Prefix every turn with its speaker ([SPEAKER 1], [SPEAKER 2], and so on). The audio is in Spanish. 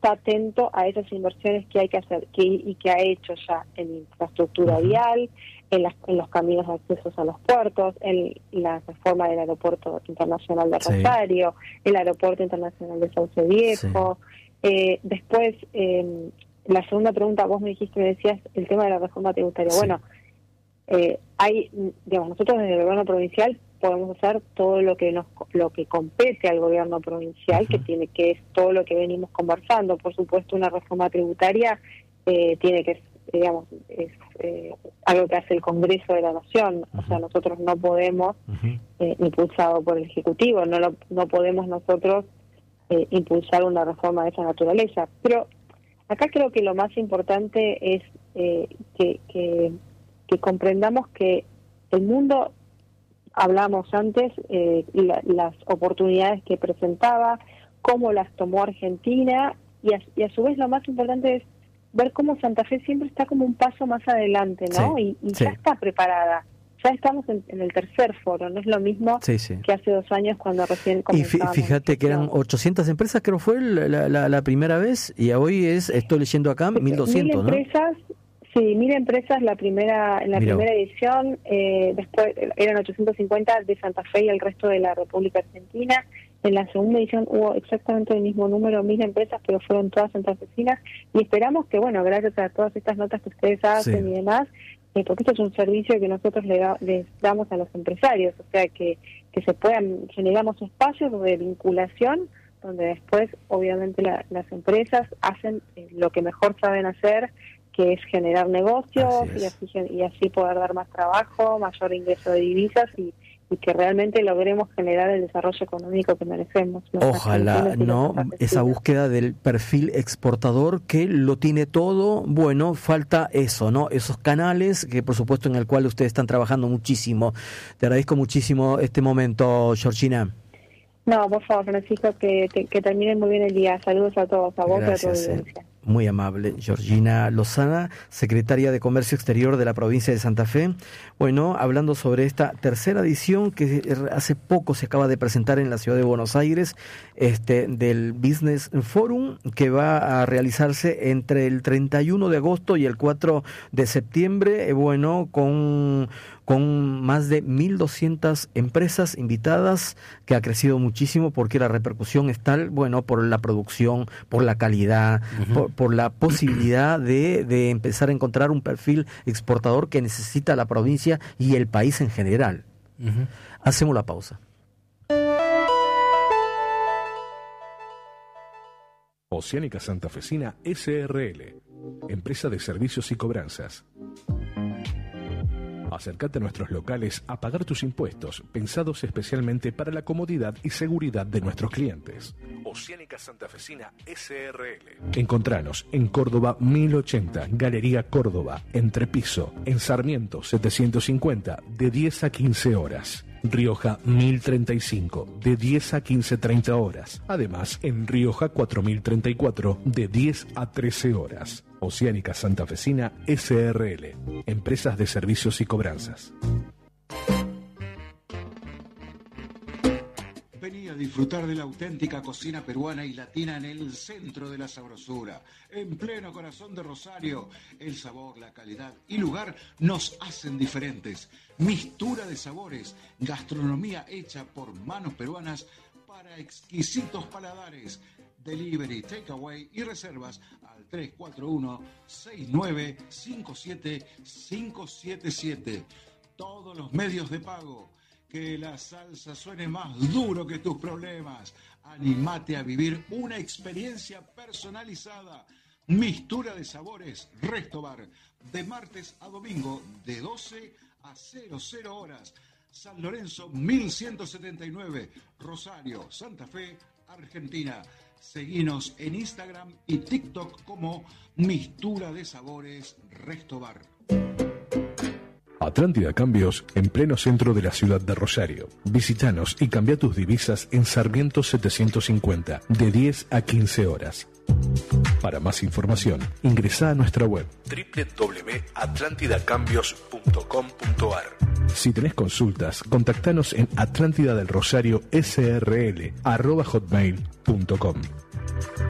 [SPEAKER 1] está atento a esas inversiones que hay que hacer y que ha hecho ya en infraestructura vial, en los caminos de accesos a los puertos, en la reforma del aeropuerto internacional de Rosario, el aeropuerto internacional de Sauce Viejo. Después, la segunda pregunta, vos me decías el tema de la reforma tributaria. Bueno, nosotros desde el gobierno provincial podemos hacer todo lo que compete al gobierno provincial, que es todo lo que venimos conversando. Por supuesto, una reforma tributaria tiene que, es algo que hace el Congreso de la Nación. O sea, nosotros no podemos, impulsado por el Ejecutivo, no podemos nosotros impulsar una reforma de esa naturaleza. Pero acá creo que lo más importante es que comprendamos que el mundo, hablamos antes, las oportunidades que presentaba, cómo las tomó Argentina, y a su vez lo más importante es ver cómo Santa Fe siempre está como un paso más adelante, ¿no? Y ya está preparada. Ya estamos en el tercer foro, no es lo mismo que hace 2 años cuando recién comenzábamos.
[SPEAKER 2] Y fíjate que eran 800 empresas, creo fue la primera vez, y hoy estoy leyendo acá, 1.200, ¿no?
[SPEAKER 1] 1.000 empresas en la primera edición, después eran 850 de Santa Fe y el resto de la República Argentina. En la segunda edición hubo exactamente el mismo número, 1.000 empresas, pero fueron todas santafesinas, y esperamos que, gracias a todas estas notas que ustedes hacen y demás, porque esto es un servicio que nosotros les damos a los empresarios, o sea, que generamos espacios de vinculación, donde después, obviamente, las empresas hacen lo que mejor saben hacer, que es generar negocios y así poder dar más trabajo, mayor ingreso de divisas y que realmente logremos generar el desarrollo económico que merecemos.
[SPEAKER 2] Ojalá, esa búsqueda del perfil exportador que lo tiene todo. Bueno, falta eso, ¿no? Esos canales que, por supuesto, en el cual ustedes están trabajando muchísimo. Te agradezco muchísimo este momento, Georgina.
[SPEAKER 1] No, por favor, Francisco, que terminen muy bien el día. Saludos a todos, a vos y a tu audiencia.
[SPEAKER 2] Muy amable. Georgina Lozana, secretaria de Comercio Exterior de la provincia de Santa Fe. Bueno, hablando sobre esta tercera edición que hace poco se acaba de presentar en la ciudad de Buenos Aires, del Business Forum, que va a realizarse entre el 31 de agosto y el 4 de septiembre, con más de 1.200 empresas invitadas, que ha crecido muchísimo porque la repercusión es tal, por la producción, por la calidad, por la posibilidad de empezar a encontrar un perfil exportador que necesita la provincia y el país en general. Hacemos la pausa.
[SPEAKER 3] Oceánica Santafesina S.R.L., empresa de servicios y cobranzas. Acércate a nuestros locales a pagar tus impuestos, pensados especialmente para la comodidad y seguridad de nuestros clientes. Oceánica Santafesina S.R.L. Encontranos en Córdoba 1080, Galería Córdoba, Entrepiso, en Sarmiento 750, de 10 a 15 horas. Rioja 1035, de 10 a 15:30 horas. Además, en Rioja 4034, de 10 a 13 horas. Oceánica Santafesina S.R.L. Empresas de servicios y cobranzas.
[SPEAKER 4] Vení a disfrutar de la auténtica cocina peruana y latina en el centro de la sabrosura, en pleno corazón de Rosario. El sabor, la calidad y lugar nos hacen diferentes. Mistura de sabores, gastronomía hecha por manos peruanas para exquisitos paladares. Delivery, takeaway y reservas al 341-6957-577. Todos los medios de pago. Que la salsa suene más duro que tus problemas. Anímate a vivir una experiencia personalizada. Mistura de sabores, Restobar, de martes a domingo, de 12 a 00 horas. San Lorenzo 1179, Rosario, Santa Fe, Argentina. Seguinos en Instagram y TikTok como Mistura de Sabores Restobar.
[SPEAKER 3] Atlántida Cambios, en pleno centro de la ciudad de Rosario. Visítanos y cambia tus divisas en Sarmiento 750, de 10 a 15 horas. Para más información, ingresa a nuestra web www.atlantidacambios.com.ar. Si tenés consultas, contactanos en atlantidadelrosario.srl@hotmail.com.